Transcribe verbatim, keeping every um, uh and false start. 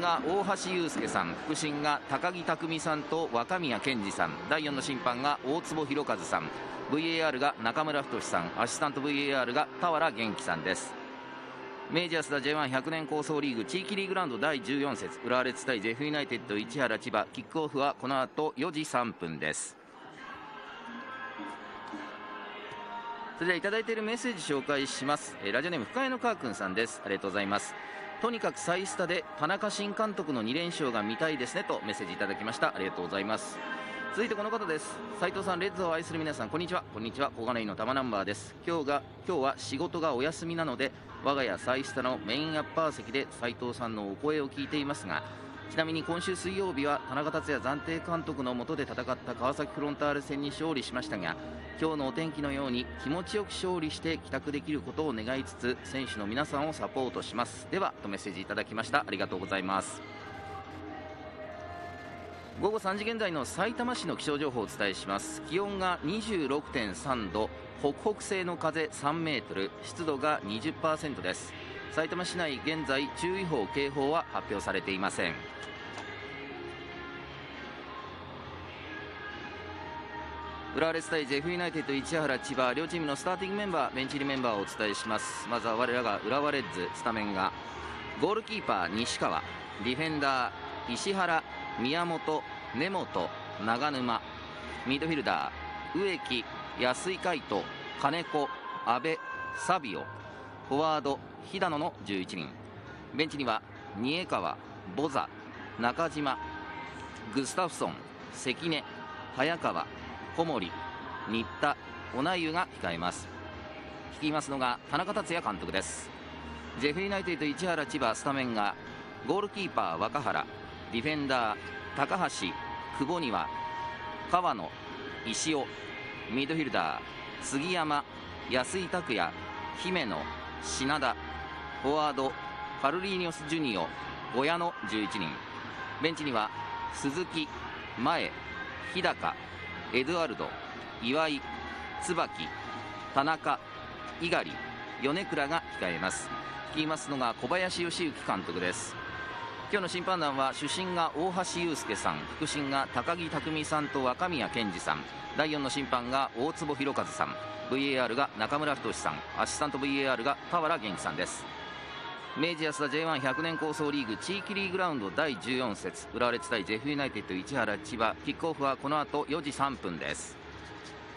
が大橋祐介さん、副審が高木匠さんと若宮健二さん、だいよんの審判が大坪弘和さん、 ブイエーアール が中村太さん、アシスタント ブイエーアール が田原元気さんです。明治安田 ジェイワンひゃく 年構想リーグ地域リーグラウンドだいじゅうよん節、浦和レッズ対ジェフユナイテッド市原千葉、キックオフはこの後よじさんぷんです。それではいただいているメッセージ紹介します。えー、ラジオネーム深谷のかーくんさんです。ありがとうございます。とにかくサイスタで田中新監督のに連勝が見たいですねとメッセージいただきました。ありがとうございます。続いてこの方です。斉藤さん、レッズを愛する皆さん、こんにちは。こんにちは、小金井の玉ナンバーです。今日が今日は仕事がお休みなので、我が家サイスタのメインアッパー席で斉藤さんのお声を聞いていますが、ちなみに今週水曜日は田中達也暫定監督の下で戦った川崎フロンターレ戦に勝利しましたが、今日のお天気のように気持ちよく勝利して帰宅できることを願いつつ、選手の皆さんをサポートします。ではとメッセージいただきました。ありがとうございます。午後さんじ現在のさいたま市の気象情報をお伝えします。気温が にじゅうろくてんさんど、北北西の風さんメートル、湿度が にじゅっパーセント です。さいたま市内現在注意報警報は発表されていません。浦和レッズ対ジェフユナイテッド市原千葉、両チームのスターティングメンバー、ベンチ入りメンバーをお伝えします。まずは我らが浦和レッズ、スタメンがゴールキーパー西川、ディフェンダー石原、宮本、根本、長沼、ミッドフィルダー植木、安井海斗、金子、阿部、サビオ、フォワード平野のじゅういちにん、ベンチには二重川、ボザ、中島、グスタフソン、関根、早川、小森、新田、小名湯が控えます。率いますのが田中達也監督です。ジェフユナイテッド市原千葉、スタメンがゴールキーパー若原、ディフェンダー高橋、久保庭、川野、石尾、ミッドフィルダー杉山、安井拓也、姫野、品田、フォワードカルリーニョス・ジュニオ、小屋のじゅういちにん、ベンチには鈴木、前、日高、エドワルド、岩井、椿、田中、猪狩、米倉が控えます。率いますのが小林義行監督です。今日の審判団は主審が大橋祐介さん、副審が高木匠さんと若宮健二さん、だいよんの審判が大坪弘和さん、 ブイエーアール が中村太さん、アシスタント ブイエーアール が田原元気さんです。明治安田 ジェイワンひゃく 年構想リーグ地域リーグラウンドだいじゅうよん節、浦和レッズ対ジェフユナイテッド市原千葉、キックオフはこの後よじさんぷんです。